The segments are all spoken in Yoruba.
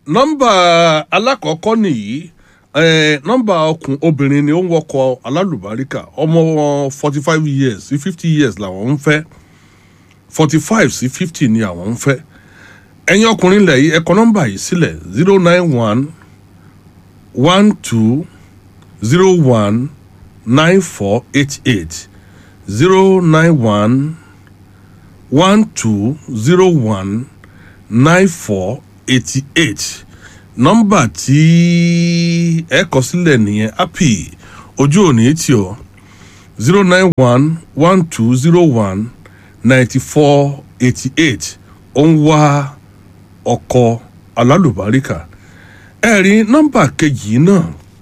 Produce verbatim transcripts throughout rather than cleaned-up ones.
nọ́mbà alákọ̀ọ́kọ́ nìyí nọ́mbà ọkùn obìnrin ni ó ń wọkọ̀ alálùbáríkà ọmọ forty five years sí fifty years làwọn ń fẹ́ forty five sí fifty ni àwọn ń fẹ́ ẹ̀yin ọkùnrin lẹ̀ yìí ẹ kọ nọ́mbà yìí sílẹ̀ zero nine one one two zero one nine four eight eight zero nine one one two zero one nine four eighty eight nọ́mbà tí ẹ kọ sílẹ̀ nìyẹn happy ojú òní tí o zero nine one one two zero one ninety four eighty eight ó ń wá ọkọ alálùbáríkà ẹ rí nọ́mbà kejì náà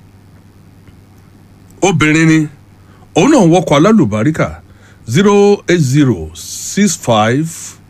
obìnrin ni òun náà wọkọ̀ alálùbáríkà zero eight zero six five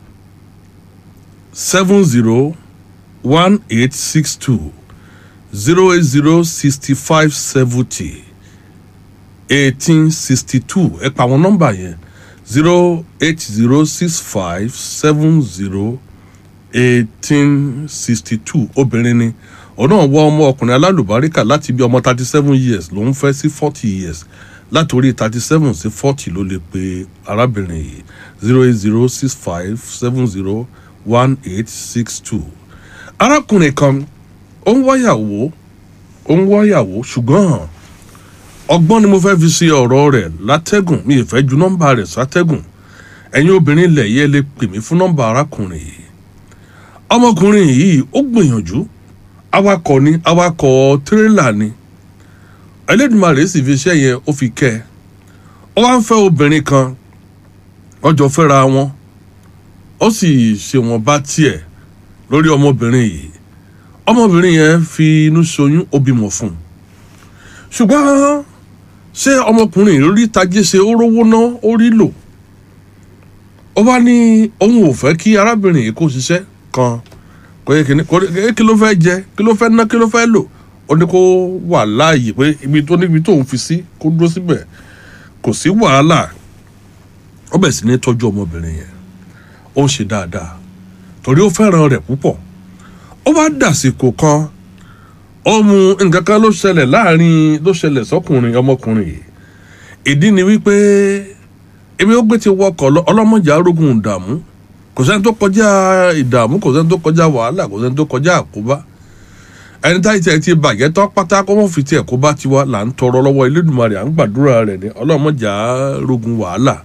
seven zero one eight six two zero eight zero sixty five seventy eighteen sixty two ẹ pa àwọn nọ́mbà yẹn zero eight zero six five seven zero eighteen sixty two obìnrin ni òun náà wọ ọmọ ọkùnrin alálùbáríkà láti bí ọmọ thirty seven years ló ń fẹ́ sí forty years látòrí thirty seven sí forty ló lè pe arábìnrin yìí zero eight zero six five seven zero one eight six two arákùnrin kan ó ń wáyàwó ó ń wáyàwó ṣùgbọ́n ọgbọ́n ni mo fẹ́ fi ṣe ọ̀rọ̀ rẹ̀ látẹ́gùn mi ì fẹ́ ju nọ́mbà rẹ̀ sátẹ́gùn ẹ̀yin obìnrin ilẹ̀ yẹ lè pè mí fún nọ́mbà arákùnrin yìí ọmọkùnrin yìí ó gbìyànjú awakọ̀ ni awakọ̀ tírélà ni Ẹlẹ́dùmarè sì fi iṣẹ́ yẹn ó fi kẹ́ ẹ ó wá ń fẹ́ obìnrin kan ọjọ́ fẹ́ra wọn ó sì ṣe wọn bá tiẹ̀ lórí ọmọbìnrin yìí ọmọbìnrin yẹn fi inú ṣoyún ó bímọ fún un ṣùgbọ́n ṣé ọmọkùnrin yìí rí tajé ṣe ó rówó ná ó rí lò ó wá ní òun ò fẹ́ kí arábìnrin yìí kó ṣiṣẹ́ kan kí ló fẹ́ jẹ kí ló fẹ́ ná kí ló fẹ́ lò ó ní kó wà láàyè pé ibi tó níbi tóun fi sí kó dúró síbẹ̀ kò sí wàhálà ó bẹ̀ sí ní tọ́jú ọmọbìnrin yẹn ó ń ṣe dáadáa torí ó fẹ́ràn rẹ̀ púpọ̀ ó wá dàsìkò kan ó mu nǹkan kan ló ṣẹlẹ̀ láàrin ló ṣẹlẹ̀ sọ́kùnrin ọmọkùnrin yìí ìdí ni wípé ebi ó gbé ti wọkọ̀ ọlọ́mọjà arógun ìdààmú kò sẹ́ni tó kọjá ìdààmú kò sẹ́ni tó kọjá wàhálà kò sẹ́ni tó kọjá àkóbá ẹni táyì tí ẹ ti bàjẹ́ tán pátá kó wọ́n fi tiẹ̀ kó bá tiwa là ń tọrọ lọ́wọ́ Elédùmarè à ń gbàdúrà rẹ̀ ní ọlọ́mọjà arógun wàhálà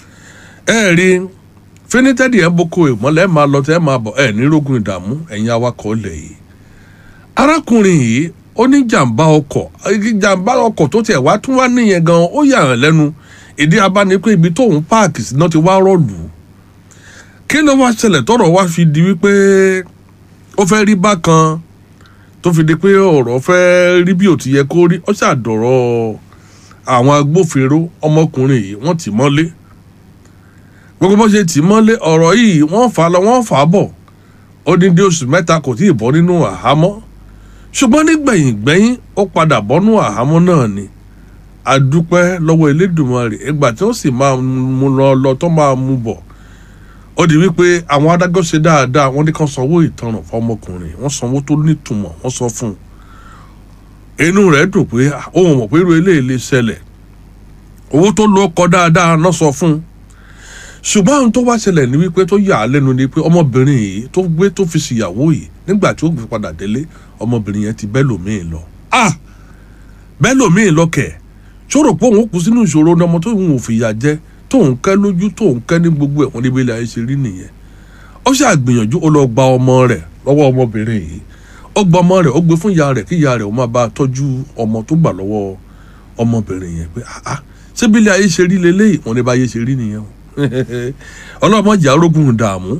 ẹ rí finitẹ́dì ẹ̀ boko ìmọ̀lẹ́ máa lọ tẹ́ máa bọ̀ ẹ̀ ní rógun ìdààmú ẹ̀yin awakọ̀ lẹ̀ yìí arákùnrin yìí ó ní jàǹbá ọkọ̀ jàǹbá ọkọ̀ tó tiẹ̀ wá tún wá níyẹn gan ó yà hàn lẹ́nu ìdí abáni pé ibi tóun páàkì sí náà ti wá rọ̀lù kí ló wá ṣẹlẹ̀ tọ́rọ̀ wá fi di wípé ó fẹ́ rí bákan tó fi di pé ọ̀rọ̀ fẹ́ rí bí ò ti yẹ kó rí ó ṣàdọ̀rọ̀ àwọn agbófinró ọmọkùnrin yìí wọ́n tì mọ́lé gbogbo bó ṣe tì mọ́lé ọ̀rọ̀ yìí wọ́n fà lọ wọ́n fà bọ̀ ó ní dé oṣù mẹ́ta kò tí ì bọ́ nínú àhámọ́ ṣùgbọ́n nígbẹ̀yìn gbẹ́yìn ó padà bọ́nú àhámọ́ náà ni àdúpẹ́ lọ́wọ́ Elédùmarè ìgbà tí ó sì máa mú lọ lọ tó máa mú bọ̀ ó di wípé àwọn adájọ́ ṣe dáadáa wọ́n ní kàn sanwó ìtanràn fọmọkùnrin wọ́n sanwó tó nítumọ̀ wọ́n sọ fún un inú rẹ̀ dùn pé òun mọ̀ pé irú eléyìí lè ṣẹlẹ̀ owó tó lọ kọ dáadáa náà sọ fún un ṣùgbọ́n ohun tó wá ṣẹlẹ̀ ní wípé tó yà á lẹ́nu ni pé ọmọbìnrin yìí tó gbé tó fi ṣìyàwó yìí nígbà tí ó gbé padà délé ọmọbìnrin yẹn ti bẹ́ẹ̀ lòmíì lọ ah bẹ́ẹ̀ lòmíì lọ kẹ̀ ṣòro pé òun kù sínú ìṣòro ní ọmọ tó ń ò fìyà jẹ tóun kẹ́ lójú tóun kẹ́ ní gbogbo ẹ̀wọ̀n níbi ilẹ̀ ayé ṣe rí nìyẹn ó ṣàgbìyànjú ó lọ gba ọmọ rẹ̀ lọ́wọ́ ọmọbìnrin yìí ó gba ọmọ rẹ̀ ó gbé fún ìyá rẹ̀ kí ìyá rẹ̀ ó máa bá a tọ́jú ọmọ tó gbà lọ́wọ́ ọmọbìnrin yẹn pé ah ṣé bí ilẹ̀ ayé ṣe rí leléyìí wọn ní bá ayé ṣe rí nìyẹn o ọlọ́mọdé arógun dààmú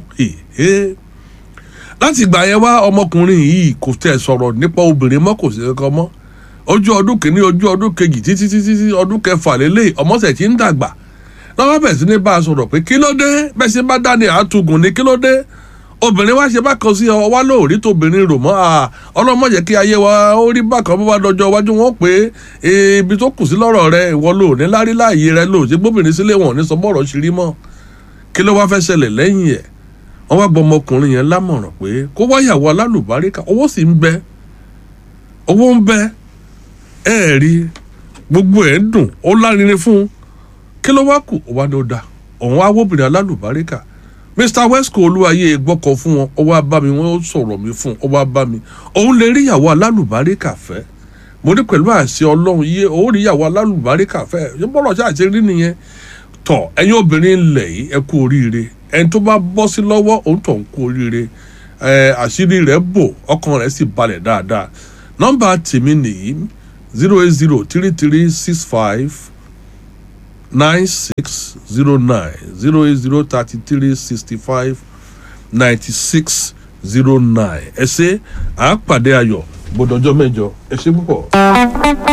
láti ìgbà yẹn wá ọmọkùnrin yìí kò tẹ̀ sọ̀rọ̀ nípa obìnrin mọ́ kò sí kankan mọ́ ojú ọdún kìíní ojú ọdún kejì títí títí ọdún kẹfà lélẹ̀ ọmọọ̀sẹ̀ tí ń dàgbà lọ́wọ́ bẹ̀ sí ní bá a sọ̀rọ̀ pé kí ló dé bẹ́ẹ̀ ṣe bá dání àtúgùn ní kí ló dé obìnrin wá ṣe bákan sí ọ wá lóòrí tóbìnrin rò mọ́ ọlọ́mọdé kí ayé wa ó rí bákan bó bá dọjọ́ iwájú wọn pé ibi tó kù sí lọ́rọ̀ rẹ ìwọ lò ní lárí láàyè rẹ lò ṣe gbóbìnrin sílé wọn ní sọmọ́rọ̀ ṣírí mọ́ kí ló wá fẹ́ ṣẹlẹ̀ lẹ́yìn ẹ̀ wọ́n wá gbọ́ ọmọkùnrin yẹn lámọ̀ràn pé kó wáyàwó alálùbáríkà owó sì ń bẹ owó ń bẹ ẹ rí gbogbo ẹ̀ ń dùn ó lárinrin fún un kí ló wá kù ó wá ní ó dá òun á wóbìnrin alálùbáríkà mr wesco olúwayé gbọ́kọ̀ fún wọn ó wá bá mi wọ́n ó sọ̀rọ̀ mi fún ó wá bá mi òun lè rí ìyàwó alálùbáríkà fẹ́ mo ní pẹ̀lú àṣẹ ọlọ́run yé òun rí ìyàwó alálùbáríkà fẹ́ yóò bọ́lọ̀ ṣáà ṣe rí nìyẹn tọ̀ ẹ̀yin obìnrin ńlẹ̀ yìí ẹ kú oríire ẹni tó bá bọ́ sí lọ́wọ́ òun tọ̀ ń kú oríire ẹ àṣírí rẹ̀ bò ọkàn rẹ̀ sì balẹ̀ dáadáa nọ́mbà tèmi nìyí zero eight zero three three six five nine six zero nine zero eight zero thirty three sixty five ninety six zero nine ẹ ṣé à ń pàdé ayọ̀ gbọdọjọ́ mẹ́jọ ẹ ṣé púpọ̀.